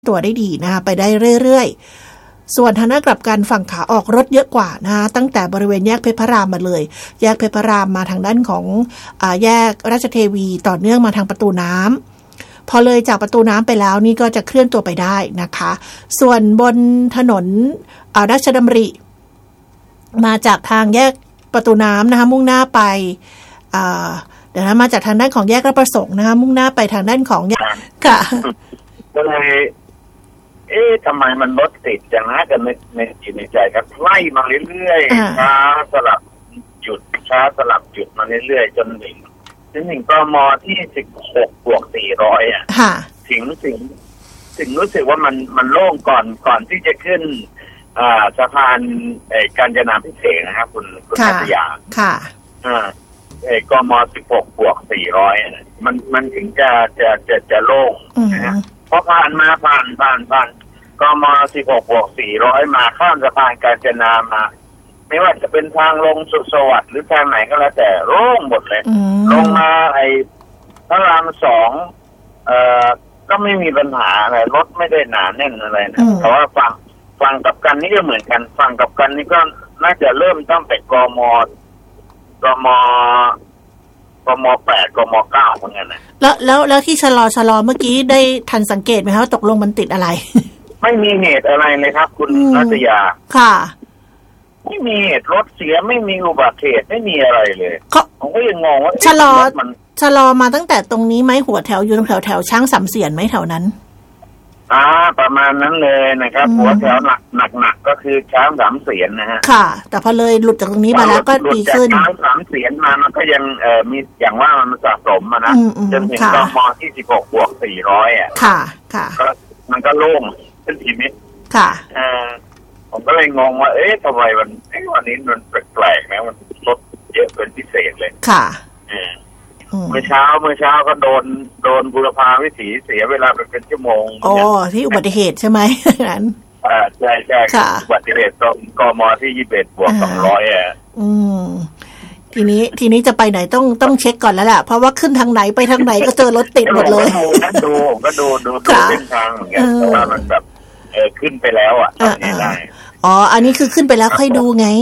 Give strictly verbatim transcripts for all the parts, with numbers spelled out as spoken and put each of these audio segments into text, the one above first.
ตัวได้ดีนะคะไปได้เรื่อยๆส่วนทางด้านกลับกันฝั่งขาออกรถเยอะกว่านะคะตั้งแต่บริเวณแยกเพชรพระรามมาเลยแยกเพชรพระรามมาทางด้านของอ่าแยกราชเทวีต่อเนื่องมาทางประตูน้ำพอเลยจากประตูน้ำไปแล้วนี่ก็จะเคลื่อนตัวไปได้นะคะส่วนบนถนนอ่าราชดำริมาจากทางแยกประตูน้ำนะคะมุ่งหน้าไปอ่าเดี๋ยวนะมาจากทางด้านของแยกราชประสงค์นะคะมุ่งหน้าไปทางด้านของแยกค่ะก็เลยเอ๊ะทำไมมันรถติดจังนะกันในในจิตในใจครับไล่มาเรื่อยๆช้าสลับหยุดช้าสลับหยุดมาเรื่อยๆจนถึงจนถึงกม.ที่สิบหกบวกสี่ร้อยอ่ะถึงถึงถึงรู้สึกว่ามันมันโล่งก่อนก่อนที่จะขึ้นอ่าสะพานเอ่อกาญจนาภิเษกนะครับคุณคุณพัทยาค่ะอ่าเอ่อกม.สิบหกบวกสี่ร้อยมันมันถึงจะจะจะจะโล่งนะฮะพอผ่านมาผ่านผ่านผ่านกม.สิบหกบวกสี่ร้อยมาข้ามสะพานกาญจนามาไม่ว่าจะเป็นทางลงสุขสวัสดิ์หรือทางไหนก็แล้วแต่โล่งหมดเลยลงมาไอ้พระรามสองเอ่อก็ไม่มีปัญหาอะไรรถไม่ได้หนาแน่นอะไรนะแต่ว่าฝั่งฝั่งกับกันนี่ก็เหมือนกันฝั่งกับกันนี่ก็น่าจะเริ่มตั้งแต่กม.กม.กม.แปดกม.เก้าเหมือนกันนะแล้วแล้วแล้วที่ชะลอชะลอเมื่อกี้ได้ทันสังเกตไหมคะว่าตกลงมันติดอะไรไม่มีเหตุอะไรเลยครับคุณรัตยาค่ะไม่มีเหตุรถเสียไม่มีอุบัติเหตุไม่มีอะไรเลยผมก็ยังงงว่าชะลอชะลอมาตั้งแต่ตรงนี้ไหมหัวแถวอยู่ตรงแถวแถวช้างสามเสียนไหมแถวนั้นอ่าประมาณนั้นเลยนะครับหัวแถวหนักหนักหนักก็คือช้างสามเสียนนะฮะค่ะแต่พอเลยหลุดจากตรงนี้มาแล้วก็ดีขึ้นช้างสามเสียนมามันก็ยังเอ่อมีอย่างว่ามันสะสมมานะจนถึงกม.ที่สิบหกบวกสี่ร้อยอ่ะค่ะค่ะก็มันก็โล่งขึ้นทีนิดค่ะเอ่อผมก็เลยงงว่าเอ๊ะทำไมมันเอ๊ะวันนี้มันแปลกๆนะมันรถเยอะเป็นพิเศษเลยค่ะเมื่อเช้าเมื่อเช้าก็โดนโดนบุรพาวิถีเสียเวลาไปเป็นชั่วโมงอ๋อที่อุบัติเหตุใช่ไหมนั้นอ่าใช่ใช่อุบัติเหตุตรงกม.ที่ยี่สิบเอ็ดบวกสองร้อยอ่ะอืมทีนี้ทีนี้จะไปไหนต้องต้องเช็คก่อนแล้วแหละเพราะว่าขึ้นทางไหนไปทางไหนก็เจอรถติดหมดเลยก็ดูก็ดูดูเส้นทางเหมือนกันแต่ว่ามันแบบเออขึ้นไปแล้วอ่ะตอนนี้ได้อ๋ออันนี้คือขึ้นไปแล้วค่อยดูไง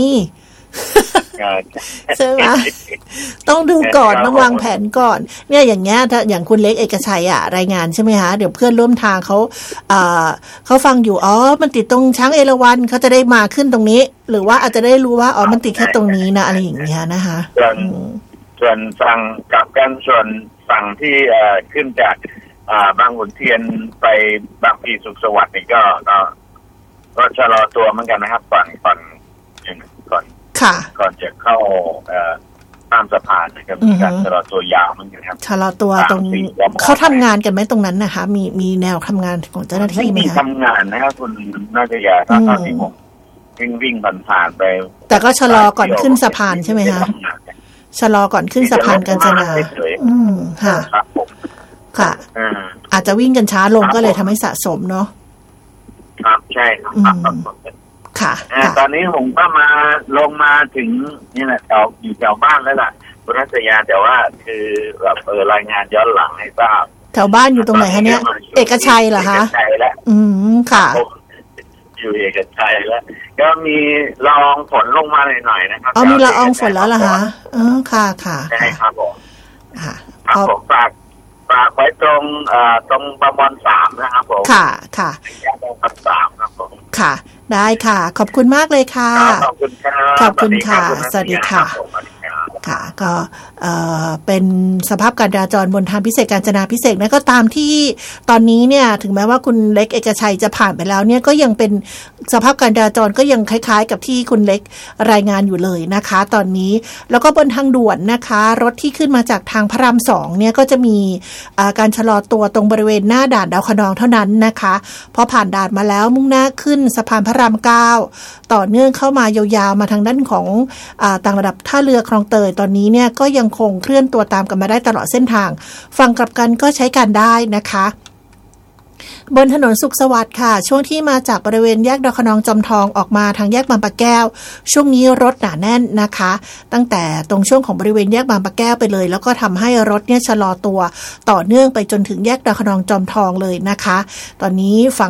ใช่ไหมต้องดูก่อนต้องวางแผนก่อนเนี่ยอย่างเงี้ยถ้าอย่างคุณเล็กเอกชัยอ่ะรายงานใช่ไหมคะเดี๋ยวเพื่อนร่วมทางเขาอ่าเขาฟังอยู่อ๋อมันติดตรงช้างเอราวัณเขาจะได้มาขึ้นตรงนี้หรือว่าอาจจะได้รู้ว่าอ๋อมันติดแค่ตรงนี้นะอะไรอย่างเงี้ยนะคะส่วนส่วนฝั่งกับกันส่วนฝั่งที่เอ่อขึ้นจากอ่าบางขุนเทียนไปบางพลีสุขสวัสดิ์นี่ก็ก็ก็ชะลอตัวเหมือนกันนะครับฝั่งฝั่งก่อนก่อนจะเข้าเอ่อข้ามสะพานนะครับมีการชะลอตัวยาวเหมือนกันครับชะลอตัวตรงเขาทำงานกันไหมตรงนั้นนะคะมีมีแนวทำงานของเจ้าหน้าที่ไหมคะไม่มีทำงานนะครับคุณน่าจะยาถ้าตอนที่ผมวิ่งวิ่งผ่านไปแต่ก็ชะลอก่อนขึ้นสะพานใช่ไหมคะชะลอก่อนขึ้นสะพานกาญจนาอืมค่ะค่ะอาจจะวิ่งกันช้าลงก็เลยทำให้สะสมเนาะครับใช่ครับค่ะตอนนี้ผมก็มาลงมาถึงนี่แหละแถวอยู่แถวบ้านแล้วล่ะคุณรัตยาแต่ว่าคือแบบเออรายงานย้อนหลังให้ทราบแถวบ้านอยู่ตรงไหนคะเนี่ยเอกชัยเหรอคะเอกชัยแล้วอืมค่ะอยู่เอกชัยแล้วก็มีละอองฝนลงมาหน่อยๆนะครับอ๋อมีละอองฝนแล้วเหรอคะอ๋อค่ะค่ะใช่ครับผมค่ะครับผมฝากฝากไว้ตรงเอ่อตรงประมวลสามนะครับผมค่ะค่ะตรงประมวลสามครับผมค่ะได้ค่ะขอบคุณมากเลยค่ะขอบคุณค่ะขอบคุณค่ะสวัสดีค่ะค่ะก็เอ่อเป็นสภาพการจราจรบนทางพิเศษกาญจนาภิเษกนะก็ตามที่ตอนนี้เนี่ยถึงแม้ว่าคุณเล็กเอกชัยจะผ่านไปแล้วเนี่ยก็ยังเป็นสภาพการจราจรก็ยังคล้ายๆกับที่คุณเล็กรายงานอยู่เลยนะคะตอนนี้แล้วก็บนทางด่วนนะคะรถที่ขึ้นมาจากทางพระรามสองเนี่ยก็จะมีการชะลอตัวตรงบริเวณหน้าด่านดาวคะนองเท่านั้นนะคะพอผ่านด่านมาแล้วมุ่งหน้าขึ้นสะพานพระรามเก้าต่อเนื่องเข้ามายาวๆมาทางด้านของอ่าต่างระดับท่าเรือคลองเตยตอนนี้เนี่ยก็ยังคงเคลื่อนตัวตามกันมาได้ตลอดเส้นทางฝั่งกลับกันก็ใช้การได้นะคะบนถนนสุขสวัสดิ์ค่ะช่วงที่มาจากบริเวณแยกดาวคะนองจอมทองออกมาทางแยกบางปะแก้วช่วงนี้รถหนาแน่นนะคะตั้งแต่ตรงช่วงของบริเวณแยกบางปะแก้วไปเลยแล้วก็ทำให้รถเนี่ยชะลอตัวต่อเนื่องไปจนถึงแยกดาวคะนองจอมทองเลยนะคะตอนนี้ฝั่ง